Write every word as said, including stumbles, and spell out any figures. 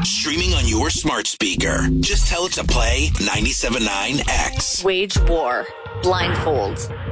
streaming on your smart speaker. Just tell it to play ninety-seven point nine X. Wage war. Blindfolds.